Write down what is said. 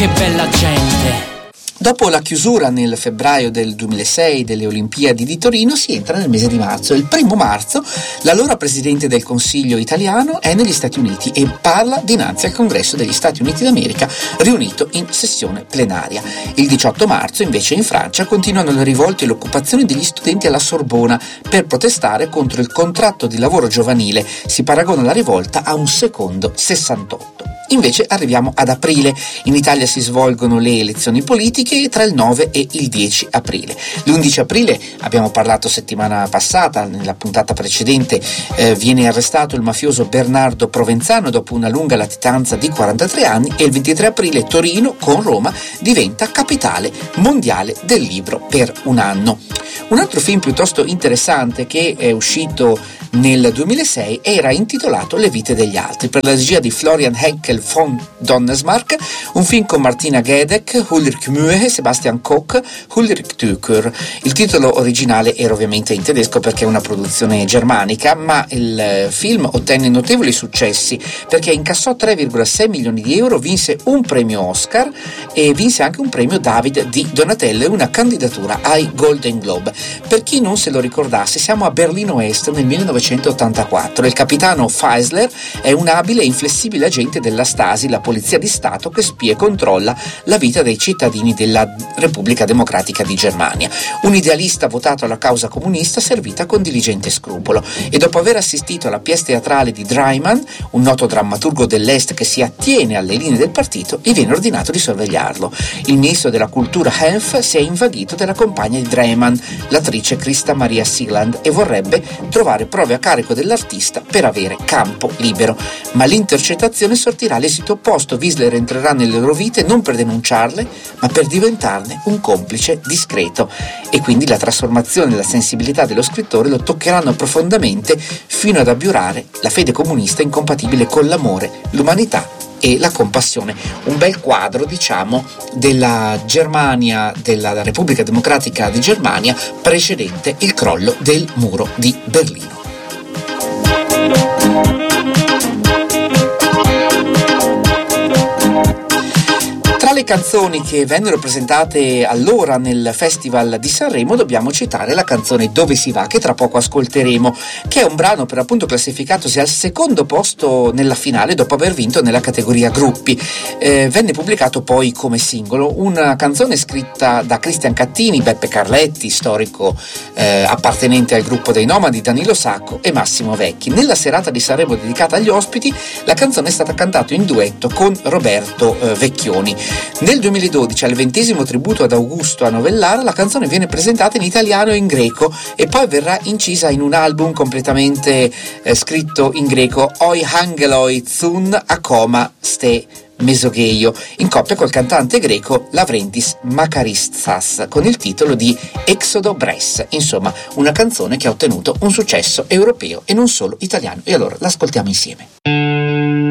che bella gente. Dopo la chiusura nel febbraio del 2006 delle Olimpiadi di Torino si entra nel mese di marzo. Il 1° marzo l'allora Presidente del Consiglio italiano è negli Stati Uniti e parla dinanzi al Congresso degli Stati Uniti d'America riunito in sessione plenaria. Il 18 marzo invece in Francia continuano le rivolte e l'occupazione degli studenti alla Sorbona per protestare contro il contratto di lavoro giovanile. Si paragona la rivolta a un secondo 68. Invece arriviamo ad aprile. In Italia si svolgono le elezioni politiche tra il 9 e il 10 aprile. L'11 aprile, abbiamo parlato settimana passata, nella puntata precedente, viene arrestato il mafioso Bernardo Provenzano dopo una lunga latitanza di 43 anni e il 23 aprile Torino con Roma diventa capitale mondiale del libro per un anno. Un altro film piuttosto interessante che è uscito nel 2006 era intitolato Le vite degli altri, per la regia di Florian Henkel von Donnersmarck, un film con Martina Gedeck, Ulrich Mühe, Sebastian Koch, Ulrich Tüker. Il titolo originale era ovviamente in tedesco perché è una produzione germanica, ma il film ottenne notevoli successi perché incassò 3,6 milioni di euro, vinse un premio Oscar e vinse anche un premio David di Donatello e una candidatura ai Golden Globe. Per chi non se lo ricordasse, siamo a Berlino Est nel 1984. Il capitano Feisler è un abile e inflessibile agente della Stasi, la polizia di Stato che spia e controlla la vita dei cittadini della Repubblica Democratica di Germania. Un idealista votato alla causa comunista servita con diligente scrupolo, e dopo aver assistito alla pièce teatrale di Draiman, un noto drammaturgo dell'Est che si attiene alle linee del partito, gli viene ordinato di sorvegliarlo. Il ministro della cultura Henf si è invaghito della compagna di Draiman, l'attrice Christa Maria Sieland, e vorrebbe trovare prove a carico dell'artista per avere campo libero. Ma l'intercettazione sortirà l'esito opposto. Wiesler entrerà nelle loro vite non per denunciarle, ma per diventarne un complice discreto. E quindi la trasformazione e la sensibilità dello scrittore lo toccheranno profondamente fino ad abiurare la fede comunista incompatibile con l'amore, l'umanità e la compassione. Un bel quadro, diciamo, della Germania, della Repubblica Democratica di Germania precedente il crollo del muro di Berlino. Tra le canzoni che vennero presentate allora nel Festival di Sanremo dobbiamo citare la canzone Dove si va, che tra poco ascolteremo, che è un brano per appunto classificatosi al secondo posto nella finale dopo aver vinto nella categoria gruppi. Venne pubblicato poi come singolo, una canzone scritta da Cristian Cattini, Beppe Carletti, storico appartenente al gruppo dei Nomadi, Danilo Sacco e Massimo Vecchi. Nella serata di Sanremo dedicata agli ospiti, la canzone è stata cantata in duetto con Roberto Vecchioni. Nel 2012, al 20° tributo ad Augusto a Novellara, la canzone viene presentata in italiano e in greco e poi verrà incisa in un album completamente scritto in greco, Oi Angeloi Zun Akoma Ste Mesogeio, in coppia col cantante greco Lavrentис Makaritsas, con il titolo di Exodo Bress. Insomma, una canzone che ha ottenuto un successo europeo e non solo italiano. E allora l'ascoltiamo insieme.